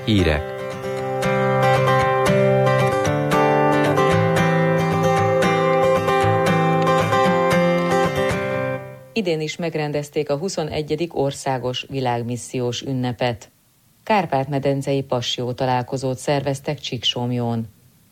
Hírek. Idén is megrendezték a 21. országos világmissziós ünnepet. Kárpát-medencei passió találkozót szerveztek Csíksomlyón.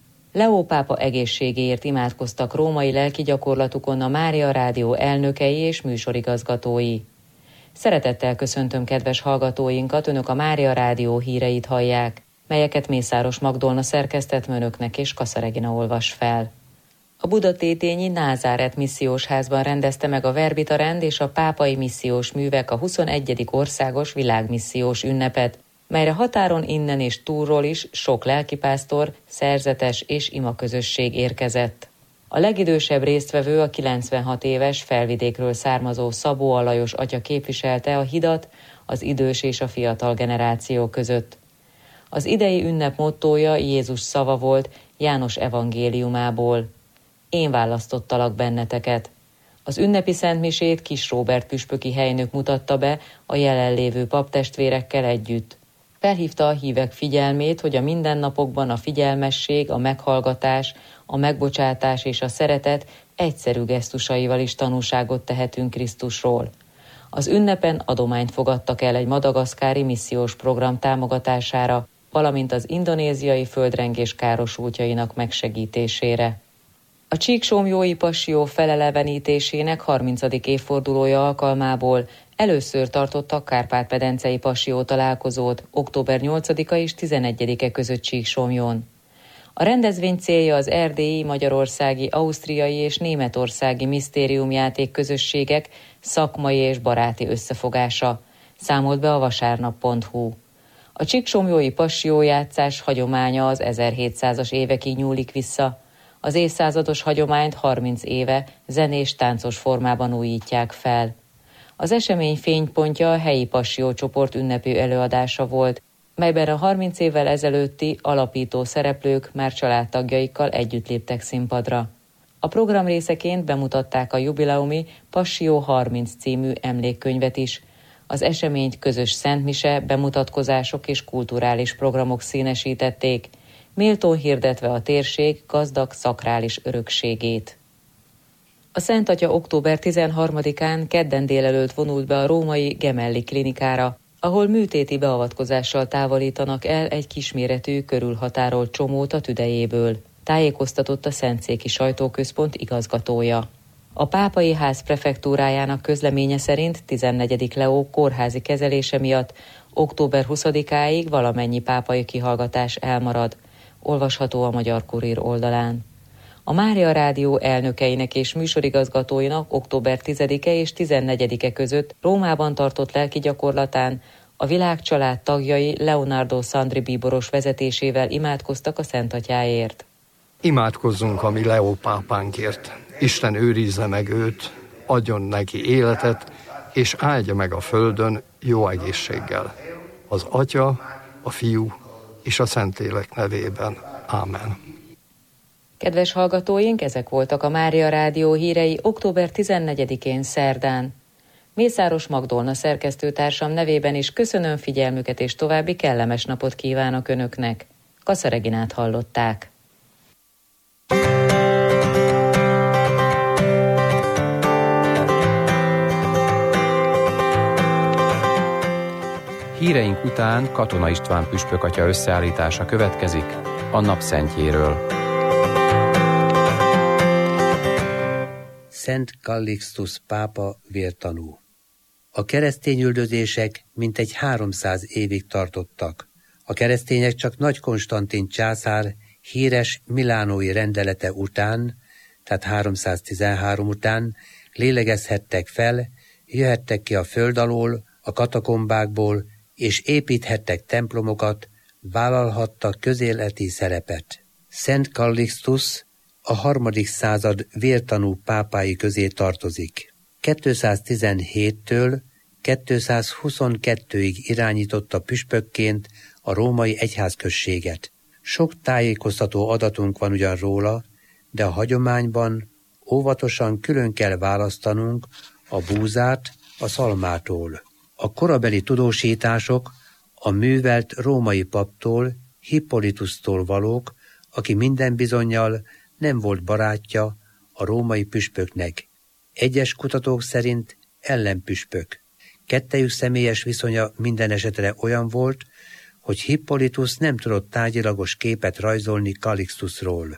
Leó pápa egészségéért imádkoztak római lelkigyakorlatukon a Mária Rádió elnökei és műsorigazgatói. Szeretettel köszöntöm kedves hallgatóinkat, Önök a Mária Rádió híreit hallják, melyeket Mészáros Magdolna szerkesztett önöknek és Kassa Regina olvas fel. A budatétényi Názáret missziós házban rendezte meg a Verbita rend és a pápai missziós művek a 21. országos világmissziós ünnepet, melyre határon innen és túlról is sok lelkipásztor, szerzetes és imaközösség érkezett. A legidősebb résztvevő a 96 éves Felvidékről származó Szabó Alajos atya képviselte a hidat az idős és a fiatal generáció között. Az idei ünnep mottója Jézus szava volt János evangéliumából. Én választottalak benneteket. Az ünnepi szentmisét Kis Róbert püspöki helynök mutatta be a jelenlévő paptestvérekkel együtt. Felhívta a hívek figyelmét, hogy a mindennapokban a figyelmesség, a meghallgatás, a megbocsátás és a szeretet egyszerű gesztusaival is tanúságot tehetünk Krisztusról. Az ünnepen adományt fogadtak el egy madagaszkári missziós program támogatására, valamint az indonéziai földrengés károsultjainak megsegítésére. A csíksomlyói passió felelevenítésének 30. évfordulója alkalmából először tartottak Kárpát-medencei passió találkozót október 8-a és 11-e között Csíksomlyón. A rendezvény célja az erdélyi, magyarországi, ausztriai és németországi misztériumjáték közösségek szakmai és baráti összefogása, számolt be a vasárnap.hu. A csíksomlyói passió-játszás hagyománya az 1700-as évekig nyúlik vissza. Az évszázados hagyományt 30 éve zenés-táncos formában újítják fel. Az esemény fénypontja a helyi passió csoport ünnepű előadása volt, melyben a 30 évvel ezelőtti alapító szereplők már családtagjaikkal együtt léptek színpadra. A program részeként bemutatták a jubileumi Passió 30 című emlékkönyvet is. Az eseményt közös szentmise, bemutatkozások és kulturális programok színesítették, méltón hirdetve a térség gazdag szakrális örökségét. A Szent Atya október 13-án kedden délelőtt vonult be a római Gemelli klinikára, ahol műtéti beavatkozással távolítanak el egy kisméretű, körülhatárolt csomót a tüdejéből, tájékoztatott a Szentszéki Sajtóközpont igazgatója. A Pápai Ház prefektúrájának közleménye szerint 14. Leó kórházi kezelése miatt október 20-áig valamennyi pápai kihallgatás elmarad, olvasható a Magyar Kurír oldalán. A Mária Rádió elnökeinek és műsorigazgatóinak október 10-e és 14-e között Rómában tartott lelkigyakorlatán a világcsalád tagjai Leonardo Sandri bíboros vezetésével imádkoztak a Szent Atyáért. Imádkozzunk a mi Leó pápánkért. Isten őrizze meg őt, adjon neki életet, és áldja meg a földön jó egészséggel. Az Atya, a Fiú és a Szentlélek nevében. Ámen. Kedves hallgatóink, ezek voltak a Mária Rádió hírei október 14-én szerdán. Mészáros Magdolna szerkesztőtársam nevében is köszönöm figyelmüket és további kellemes napot kívánok Önöknek. Kassa Reginát hallották. Híreink után Katona István püspök atya összeállítása következik a napszentjéről. Szent Kallixtus pápa vértanú. A keresztényüldözések mintegy 300 évig tartottak. A keresztények csak Nagy Konstantin császár híres milánói rendelete után, tehát 313 után lélegezhettek fel, jöhettek ki a föld alól, a katakombákból, és építhettek templomokat, vállalhattak közéleti szerepet. Szent Kallixtus a 3. század vértanú pápái közé tartozik. 217-től 222-ig irányította püspökként a római egyházközséget. Sok tájékoztató adatunk van ugyan róla, de a hagyományban óvatosan külön kell választanunk a búzát a szalmától. A korabeli tudósítások a művelt római paptól, Hippolytusztól valók, aki minden bizonnyal nem volt barátja a római püspöknek. Egyes kutatók szerint ellenpüspök. Kettejük személyes viszonya minden esetre olyan volt, hogy Hippolytusz nem tudott tárgyilagos képet rajzolni Callixtusról.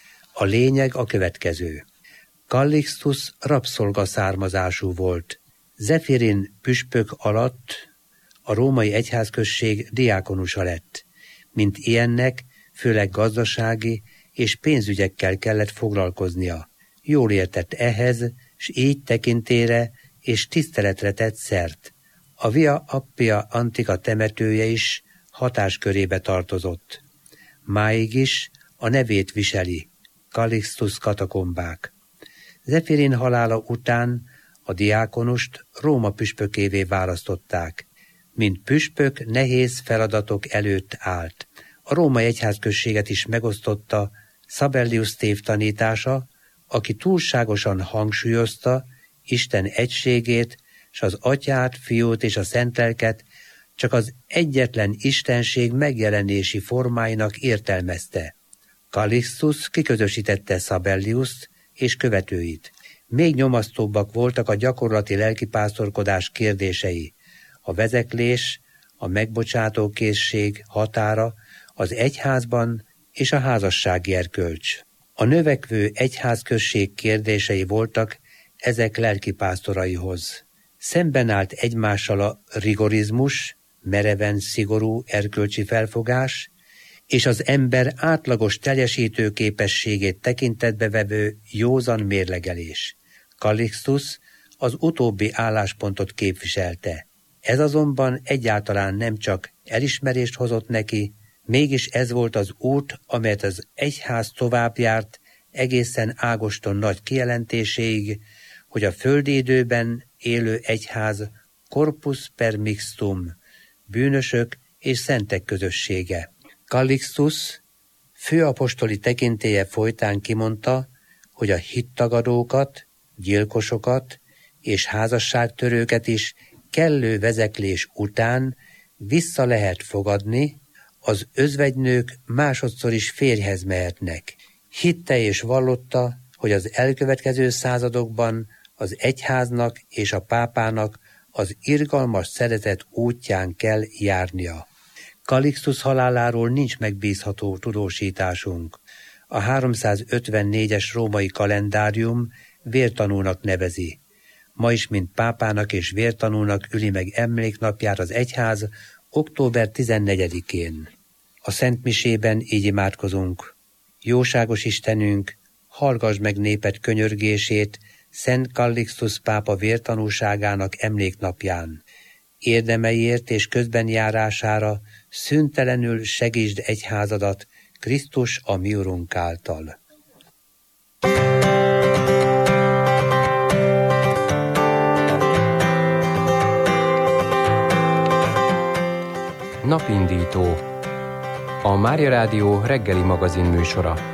A lényeg a következő. Callixtus rabszolga származású volt. Zefirin püspök alatt a római egyházközség diákonusa lett. Mint ilyennek, főleg gazdasági és pénzügyekkel kellett foglalkoznia. Jól értett ehhez, s így tekintére és tiszteletre tett szert. A Via Appia Antica temetője is hatáskörébe tartozott. Máig is a nevét viseli, Callixtus katakombák. Zefirin halála után a diákonust Róma püspökévé választották. Mint püspök nehéz feladatok előtt állt. A római egyházközséget is megosztotta Sabellius tévtanítása, aki túlságosan hangsúlyozta Isten egységét, s az Atyát, Fiút és a Szentlelket csak az egyetlen istenség megjelenési formáinak értelmezte. Callixtus kiközösítette Sabelliust és követőit. Még nyomasztóbbak voltak a gyakorlati lelkipásztorkodás kérdései, a vezeklés, a megbocsátókészség határa az egyházban és a házassági erkölcs. A növekvő egyházközség kérdései voltak ezek lelkipásztoraihoz. Szemben állt egymással a rigorizmus, mereven szigorú erkölcsi felfogás, és az ember átlagos teljesítő képességét tekintetbe vevő józan mérlegelés. Callixtus az utóbbi álláspontot képviselte. Ez azonban egyáltalán nem csak elismerést hozott neki, mégis ez volt az út, amelyet az egyház továbbjárt egészen Ágoston nagy kijelentéséig, hogy a földi időben élő egyház corpus per mixtum, bűnösök és szentek közössége. Callixtus főapostoli tekintélye folytán kimondta, hogy a hittagadókat, gyilkosokat és házasságtörőket is kellő vezeklés után vissza lehet fogadni, az özvegynők másodszor is férjhez mehetnek. Hitte és vallotta, hogy az elkövetkező századokban az egyháznak és a pápának az irgalmas szeretet útján kell járnia. Callixtus haláláról nincs megbízható tudósításunk. A 354-es római kalendárium vértanúnak nevezi. Ma is, mint pápának és vértanúnak üli meg emléknapját az egyház október 14-én. A szentmisében így imádkozunk. Jóságos Istenünk, hallgass meg néped könyörgését Szent Callixtus pápa vértanúságának emléknapján. Érdemeiért és közbenjárására szüntelenül segítsd egyházadat Krisztus a mi Urunk által. Napindító. A Mária Rádió reggeli magazin műsora.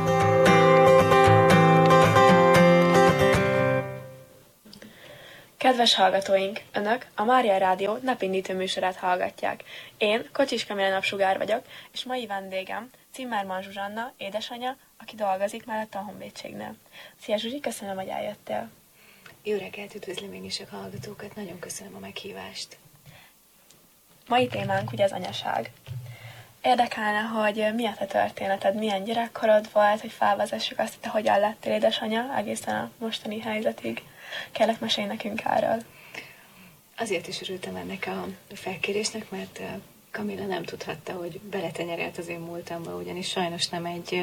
Kedves hallgatóink! Önök a Mária Rádió napindító műsorát hallgatják. Én Kocsis Kamila Napsugár vagyok, és mai vendégem Zimmermann Zsuzsanna, édesanyja, aki dolgozik mellett a honvédségnél. Szia Zsuzsi, köszönöm, hogy eljöttél. Jó reggelt, üdvözlöm én is a hallgatókat, nagyon köszönöm a meghívást. Mai témánk ugye az anyaság. Érdekelne, hogy mi a te történeted, milyen gyerekkorod volt, hogy felvezessük azt, hogy te hogyan lettél édesanyja egészen a mostani helyzetig. Kellett mesélni nekünk erről. Azért is örültem ennek a felkérésnek, mert Kamilla nem tudhatta, hogy beletenyerelt az én múltamba, ugyanis sajnos nem egy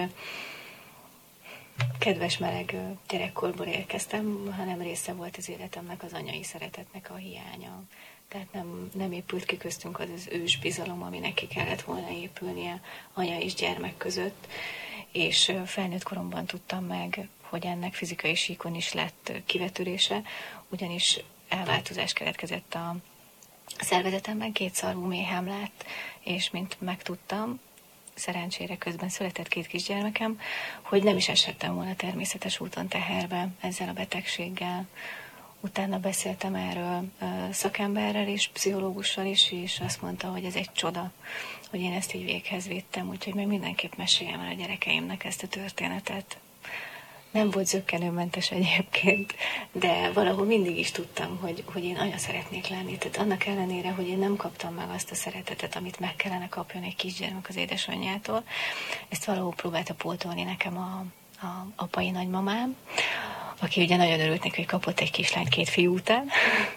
kedves, meleg gyerekkorból érkeztem, hanem része volt az életemnek az anyai szeretetnek a hiánya. Tehát nem épült ki köztünk az ős bizalom, ami neki kellett volna épülnie anya és gyermek között, és felnőtt koromban tudtam meg, hogy ennek fizikai síkon is lett kivetülése, ugyanis elváltozás keletkezett a szervezetemben, 2 szarvú méhem lett, és mint megtudtam, szerencsére közben született 2 kisgyermekem, hogy nem is eshettem volna természetes úton teherbe ezzel a betegséggel. Utána beszéltem erről szakemberrel is, pszichológussal is, és azt mondta, hogy ez egy csoda, hogy én ezt így véghez vittem, úgyhogy még mindenképp meséljem el a gyerekeimnek ezt a történetet. Nem volt zökkenőmentes egyébként, de valahol mindig is tudtam, hogy én anya szeretnék lenni. Tehát annak ellenére, hogy én nem kaptam meg azt a szeretetet, amit meg kellene kapjon egy kisgyermek az édesanyjától, ezt valahol próbálta pótolni nekem a apai nagymamám, aki ugye nagyon örült neki, hogy kapott egy kislányt 2 fiú után,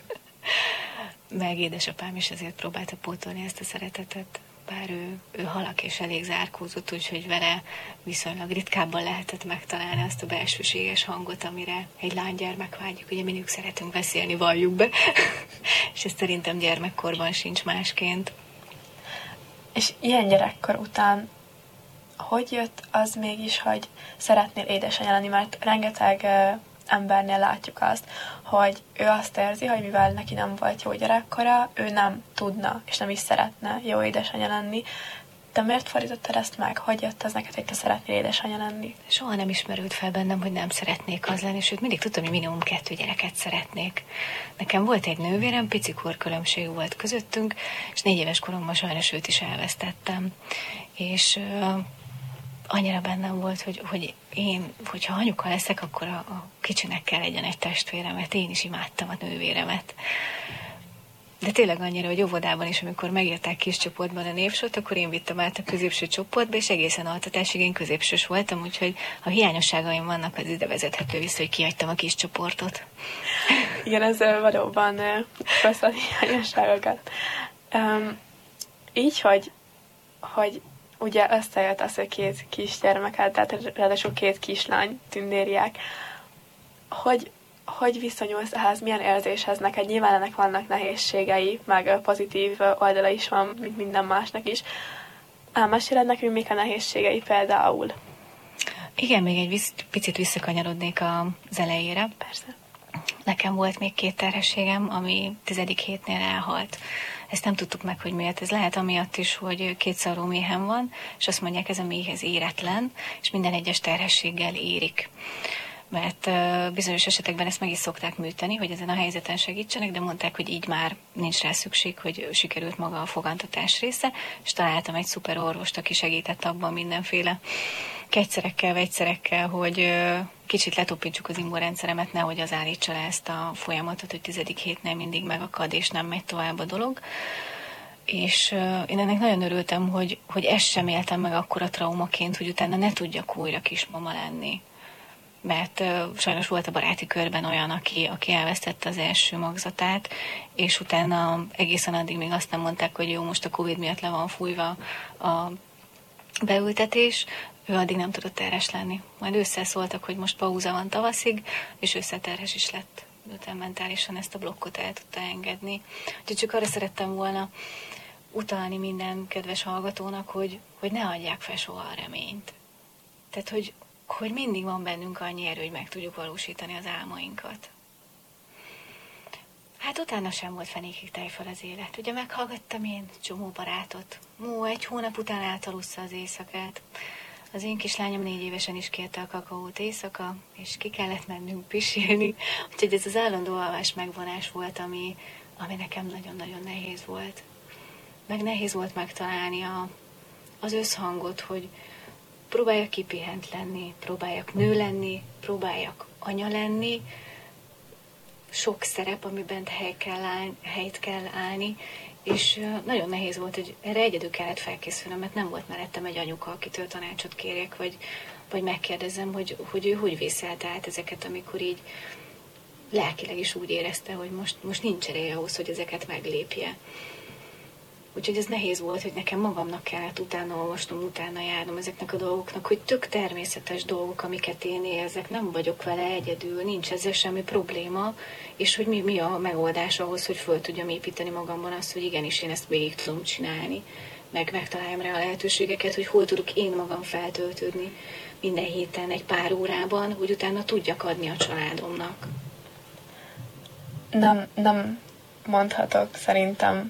meg édesapám is ezért próbálta pótolni ezt a szeretetet, bár ő halak és elég zárkózott, úgyhogy vele viszonylag ritkábban lehetett megtalálni azt a belsőséges hangot, amire egy lánygyermek vágyik. Ugye mindig szeretünk beszélni, valljuk be, és ez szerintem gyermekkorban sincs másként. És ilyen gyerekkor után hogy jött az mégis, hogy szeretnél édesanyja lenni, mert rengeteg embernél látjuk azt, hogy ő azt érzi, hogy mivel neki nem volt jó gyerekkora, ő nem tudna, és nem is szeretne jó édesanyja lenni. De miért fordítottad ezt meg? Hogy jött az neked, hogy te szeretnél édesanyja lenni? Soha nem ismerült fel bennem, hogy nem szeretnék az lenni, sőt mindig tudtam, hogy minimum 2 gyereket szeretnék. Nekem volt egy nővérem, pici korkülönbség volt közöttünk, és 4 éves koromban sajnos őt is elvesztettem. És annyira bennem volt, hogy én, hogyha anyuka leszek, akkor a kicsinek kell legyen egy testvéremet. Én is imádtam a nővéremet. De tényleg annyira, hogy óvodában is, amikor megírták kis csoportban a névsort, akkor én vittem át a középső csoportba, és egészen altatásig én középsős voltam, úgyhogy ha hiányosságaim vannak, az ide vezethető vissza, hogy kihagytam a kis csoportot. Igen, ez valóban hozzá hiányosságokat. Így, hogy ugye összejött az, hogy 2 kisgyermeket, tehát ráadásul 2 kislány tündériek. Hogy viszonyulsz ehhez, milyen érzéshez neked? Nyilván ennek vannak nehézségei, meg pozitív oldala is van, mint minden másnak is. Elmeséled nekünk, mik a nehézségei például? Igen, még egy picit visszakanyarodnék az elejére. Persze. Nekem volt még 2 terhességem, ami 10. hétnél elhalt. Ezt nem tudtuk meg, hogy miért. Ez lehet amiatt is, hogy 2 szarvú méhem van, és azt mondják, ez a méhez éretlen, és minden egyes terhességgel érik. Mert bizonyos esetekben ezt meg is szokták műteni, hogy ezen a helyzeten segítsenek, de mondták, hogy így már nincs rá szükség, hogy sikerült maga a fogantatás része, és találtam egy szuper orvost, aki segített abban mindenféle kegyszerekkel, vegyszerekkel, hogy kicsit letopítsuk az immunrendszeremet, nehogy az állítsa le ezt a folyamatot, hogy 10. hétnél mindig megakad, és nem megy tovább a dolog. És én ennek nagyon örültem, hogy ezt sem éltem meg akkora traumaként, hogy utána ne tudjak újra kismama lenni. Mert sajnos volt a baráti körben olyan, aki elvesztette az első magzatát, és utána egészen addig még azt nem mondták, hogy jó, most a Covid miatt le van fújva a beültetés, ő addig nem tudott terhes lenni. Majd ősszel szóltak, hogy most pauza van tavaszig, és ősszel terhes is lett. Utána mentálisan ezt a blokkot el tudta engedni. Úgyhogy csak arra szerettem volna utalni minden kedves hallgatónak, hogy ne adják fel soha a reményt. Tehát, hogy mindig van bennünk annyi erő, hogy meg tudjuk valósítani az álmainkat. Hát utána sem volt fenékig tejfel az élet. Ugye meghallgattam én csomó barátot. 1 hónap után átalussza az éjszakát. Az én kislányom 4 évesen is kérte a kakaót éjszaka, és ki kellett mennünk pisilni. Úgyhogy ez az állandó alvás megvonás volt, ami nekem nagyon-nagyon nehéz volt. Meg nehéz volt megtalálni az összhangot, hogy próbáljak kipihent lenni, próbáljak nő lenni, próbáljak anya lenni. Sok szerep, amiben helyt kell állni, és nagyon nehéz volt, hogy erre egyedül kellett felkészülnöm, mert nem volt mellettem egy anyuka, akitől tanácsot kérjek, vagy megkérdezem, hogy ő hogy vészelte át ezeket, amikor így lelkileg is úgy érezte, hogy most nincs ereje ahhoz, hogy ezeket meglépje. Úgyhogy ez nehéz volt, hogy nekem magamnak kellett utána olvasnom, utána járnom ezeknek a dolgoknak, hogy tök természetes dolgok, amiket én érzek, nem vagyok vele egyedül, nincs ezzel semmi probléma, és hogy mi a megoldás ahhoz, hogy föl tudjam építeni magamban azt, hogy igenis én ezt végig tudom csinálni, meg megtaláljam rá a lehetőségeket, hogy hol tudok én magam feltöltődni minden héten egy pár órában, hogy utána tudjak adni a családomnak. Nem mondhatok szerintem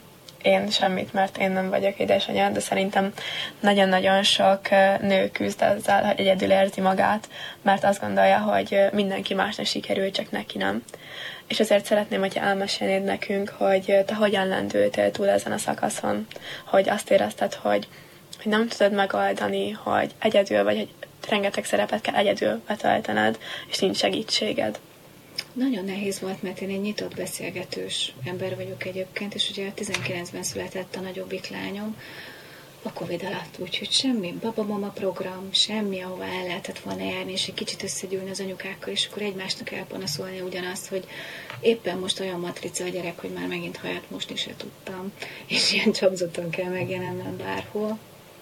én semmit, mert én nem vagyok édesanyja, de szerintem nagyon-nagyon sok nő küzd ezzel, hogy egyedül érzi magát, mert azt gondolja, hogy mindenki másnak sikerül, csak neki nem. És ezért szeretném, hogyha elmesélnéd nekünk, hogy te hogyan lendültél túl ezen a szakaszon, hogy azt érezted, hogy nem tudod megoldani, hogy egyedül vagy, hogy rengeteg szerepet kell egyedül betöltened, és nincs segítséged. Nagyon nehéz volt, mert én egy nyitott beszélgetős ember vagyok egyébként, és ugye 19-ben született a nagyobbik lányom, a Covid alatt, úgyhogy semmi babamama program, semmi, ahová el lehetett volna járni, és egy kicsit összegyűlni az anyukákkal, és akkor egymásnak elpanaszolni ugyanazt, hogy éppen most olyan matrica a gyerek, hogy már megint hajat mosni se tudtam, és ilyen csapzottan kell megjelennem bárhol.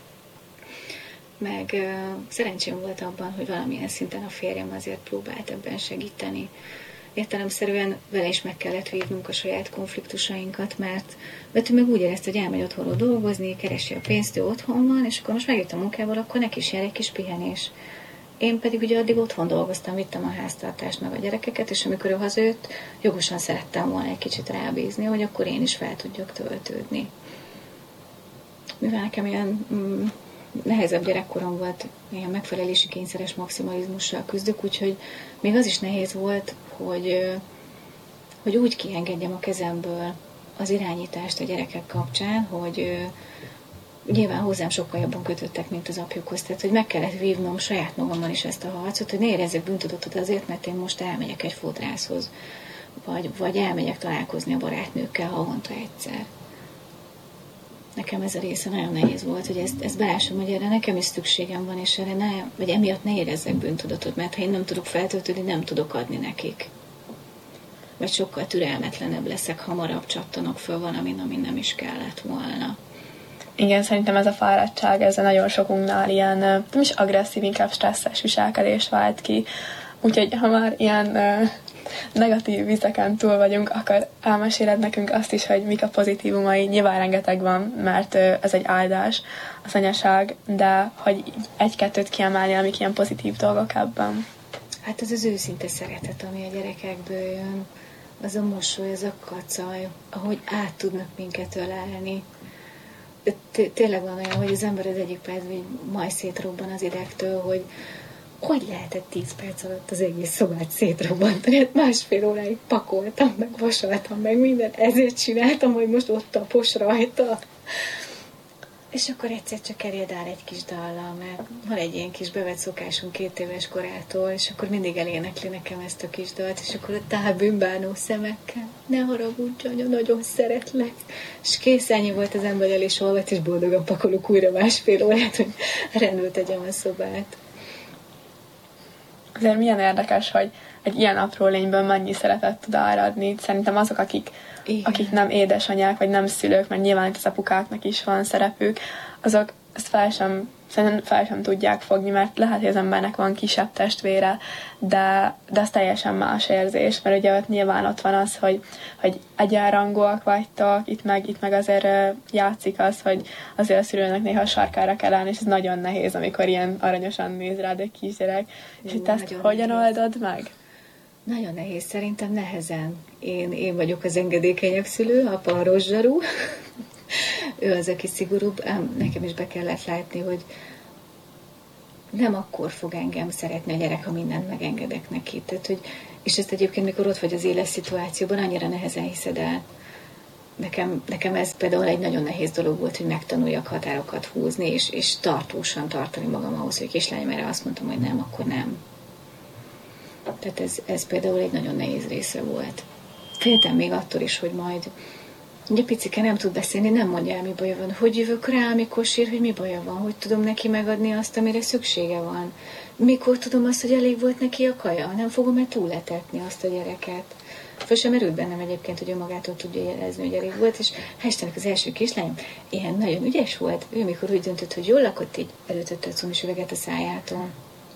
Meg szerencsém volt abban, hogy valamilyen szinten a férjem azért próbált ebben segíteni. Értelemszerűen vele is meg kellett vívnunk a saját konfliktusainkat, mert ő meg úgy érezte, hogy elmegy otthonról dolgozni, keresi a pénzt, ő otthon van, és akkor most megjött a munkából, akkor neki is jár egy kis pihenés. Én pedig ugye addig otthon dolgoztam, vittem a háztartást meg a gyerekeket, és amikor ő hazajött, jogosan szerettem volna egy kicsit rábízni, hogy akkor én is fel tudjak töltődni. Mivel nekem ilyen nehezebb gyerekkorom volt, ilyen megfelelési kényszeres maximalizmussal küzdök, úgyhogy még az is nehéz volt, hogy úgy kiengedjem a kezemből az irányítást a gyerekek kapcsán, hogy nyilván hozzám sokkal jobban kötöttek, mint az apjukhoz. Tehát, hogy meg kellett vívnom saját magammal is ezt a harcot, hogy ne érezzek bűntudatot azért, mert én most elmegyek egy fodrászhoz, vagy elmegyek találkozni a barátnőkkel havonta egyszer. Nekem ez a része nagyon nehéz volt, hogy ezt belássam, hogy erre nekem is szükségem van, és erre vagy emiatt ne érezzek bűntudatot, mert ha én nem tudok feltöltődni, nem tudok adni nekik. Vagy sokkal türelmetlenebb leszek, hamarabb csattanok föl valamin, ami nem is kellett volna. Igen, szerintem ez a fáradtság, ez a nagyon sokunknál ilyen, nem is agresszív, inkább stresszes viselkedés vált ki. Úgyhogy ha már ilyen negatív vizeken túl vagyunk, akkor elmeséled nekünk azt is, hogy mik a pozitívumai. Nyilván rengeteg van, mert ez egy áldás, az anyaság, de hogy egy-kettőt kiemelni, amik ilyen pozitív dolgok ebben. Hát az az őszinte szeretet, ami a gyerekekből jön, az a mosoly, az a kacaj, ahogy át tudnak minket ölelni. De tényleg van olyan, hogy az ember az egyik percben majd szétrobban az idegtől, hogy lehetett 10 perc alatt az egész szobát szétrobbantani. Hát másfél óráig pakoltam, meg vasaltam, meg mindent. Ezért csináltam, hogy most ott tapos rajta. És akkor egyszer csak elérdál egy kis dallal, mert van egy ilyen kis bevett szokásunk 2 éves korától, és akkor mindig elénekli nekem ezt a kis dalt, és akkor ott áll bűnbánó szemekkel. Ne haragudj, anya, nagyon szeretlek. És kész, ennyi volt az ember el is olvat, és boldogan pakolok újra másfél órát, hogy rendbe tegyem a szobát. Azért milyen érdekes, hogy egy ilyen apró lényből mennyi szeretet tud áradni. Szerintem azok, akik nem édesanyák, vagy nem szülők, mert nyilván itt az apukáknak is van szerepük, azok ezt fel sem tudják fogni, mert lehet, hogy az embernek van kisebb testvére, de ez teljesen más érzés, mert ugye ott nyilván ott van az, hogy egyenrangúak vagytok, itt meg azért játszik az, hogy azért a szülőnek néha a sarkára kell állni, és ez nagyon nehéz, amikor ilyen aranyosan néz rád egy kisgyerek. És itt ezt hogyan oldod meg? Nagyon nehéz, szerintem nehezen. Én vagyok az engedékenyebb szülő, apa a rosszsarú. Ő az, aki szigorúbb. Nekem is be kellett látni, hogy nem akkor fog engem szeretni a gyerek, ha mindent megengedek neki. Tehát, és ezt egyébként, mikor ott vagy az éles szituációban, annyira nehezen hiszed el. Nekem ez például egy nagyon nehéz dolog volt, hogy megtanuljak határokat húzni, és tartósan tartani magam ahhoz, hogy kislányom erre azt mondtam, hogy nem, akkor nem. Tehát ez például egy nagyon nehéz része volt. Féltem még attól is, hogy majd ugye picike nem tud beszélni, nem mondja el, mi baja van. Hogy jövök rá, amikor sír, hogy mi baja van? Hogy tudom neki megadni azt, amire szüksége van? Mikor tudom azt, hogy elég volt neki a kaja? Nem fogom-e túletetni azt a gyereket? Föl sem merült bennem egyébként, hogy ő magától tudja jelezni, hogy elég volt, és Istennek az első kislányom ilyen nagyon ügyes volt. Ő mikor úgy döntött, hogy jól lakott, így előtötte a cumis üveget a szájától.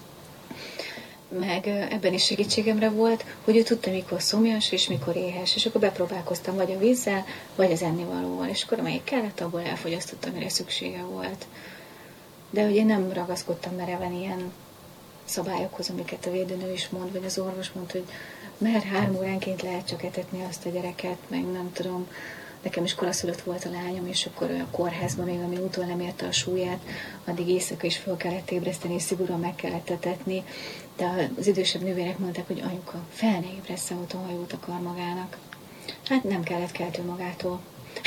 Meg ebben is segítségemre volt, hogy ő tudta, mikor szomjas, és mikor éhes, és akkor bepróbálkoztam vagy a vízzel, vagy az ennivalóval, és akkor amelyik kellett, abból elfogyasztottam, mire szüksége volt. De ugye nem ragaszkodtam mereven ilyen szabályokhoz, amiket a védőnő is mond, vagy az orvos mond, hogy mert 3 óránként lehet csak etetni azt a gyereket, meg nem tudom, nekem is koraszülött volt a lányom, és akkor a kórházban még, ami úton nem érte a súlyát, addig éjszaka is fel kellett ébreszteni, és szigorúan meg kellett etetni. De az idősebb nővérek mondták, hogy anyuka, fel ne ébressze, otthon hajót akar magának. Hát nem kellett keltő magától.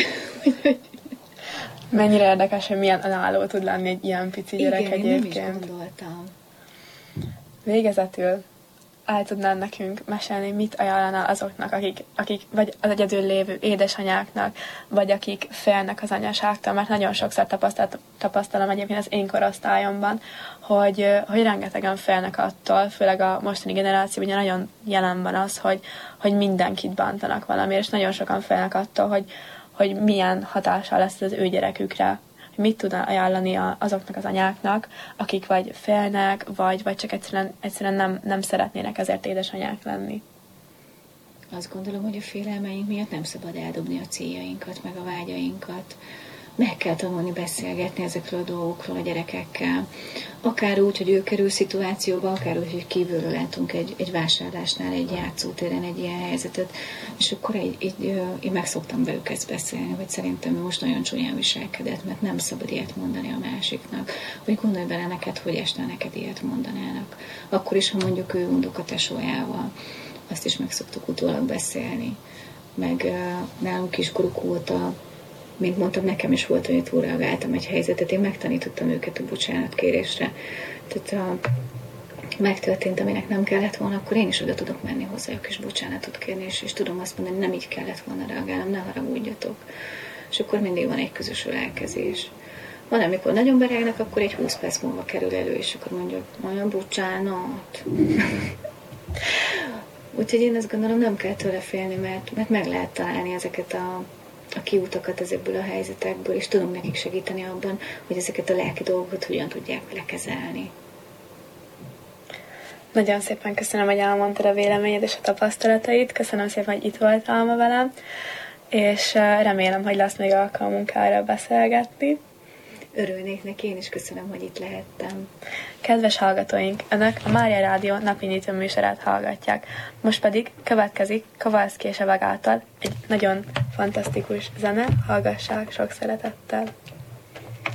Mennyire érdekes, hogy milyen önálló tud lenni egy ilyen pici gyerek. Igen, egyébként. nem is gondoltam. Végezetül el tudnál nekünk mesélni, mit ajánlanál azoknak, akik vagy az egyedül lévő édesanyáknak, vagy akik félnek az anyaságtól, mert nagyon sokszor tapasztalom egyébként az én korosztályomban, hogy rengetegen félnek attól, főleg a mostani generáció, ugye nagyon jelen van az, hogy mindenkit bántanak valamiért, és nagyon sokan félnek attól, hogy milyen hatással lesz az ő gyerekükre. Mit tudna ajánlani azoknak az anyáknak, akik vagy félnek, vagy csak egyszerűen nem szeretnének ezért édesanyák lenni? Azt gondolom, hogy a félelmeink miatt nem szabad eldobni a céljainkat, meg a vágyainkat. Meg kell tanulni beszélgetni ezekről a dolgokról a gyerekekkel. Akár úgy, hogy ő kerül szituációba, akár úgy, hogy kívülről látunk egy vásárlásnál, egy játszótéren egy ilyen helyzetet, és akkor én meg szoktam velük ezt beszélni, hogy szerintem ő most nagyon csúnyán viselkedett, mert nem szabad ilyet mondani a másiknak. Hogy gondolj bele neked, hogy este neked ilyet mondanának. Akkor is, ha mondjuk ő undok a tesójával, azt is meg szoktuk utólag beszélni. Meg nálunk kiskoruk óta, mint mondtam, nekem is volt, hogy túlreagáltam egy helyzetet, én megtanítottam őket a bocsánatkérésre. Tehát ha megtörtént, aminek nem kellett volna, akkor én is oda tudok menni hozzájuk és bocsánatot kérni, és tudom azt mondani, nem így kellett volna reagálnom, ne haragudjatok. És akkor mindig van egy közös ölelkezés. Van, amikor nagyon berágnak, akkor egy 20 perc múlva kerül elő, és akkor mondjuk, olyan bocsánat. Úgyhogy én azt gondolom, nem kell tőle félni, mert meg lehet találni ezeket a kiutakat ezekből a helyzetekből, és tudunk nekik segíteni abban, hogy ezeket a lelki dolgokat hogyan tudják lekezelni. Nagyon szépen köszönöm, hogy elmondtad a véleményed és a tapasztalataid. Köszönöm szépen, hogy itt voltál ma velem, és remélem, hogy lesz még alkalmunk erről beszélgetni. Örülnék neki, én is köszönöm, hogy itt lehettem. Kedves hallgatóink, Önök a Mária Rádió napi nyitó műsorát hallgatják. Most pedig következik Kowalski és Eveg által egy nagyon fantasztikus zene, hallgassák sok szeretettel.